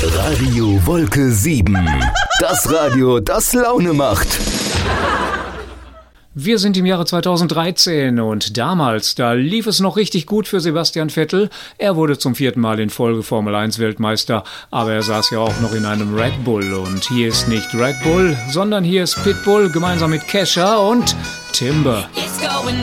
Radio Wolke 7. Das Radio, das Laune macht. Wir sind im Jahre 2013 und damals, da lief es noch richtig gut für Sebastian Vettel. Er wurde zum 4. Mal in Folge Formel 1 Weltmeister, aber er saß ja auch noch in einem Red Bull. Und hier ist nicht Red Bull, sondern hier ist Pitbull gemeinsam mit Kesha und Timber.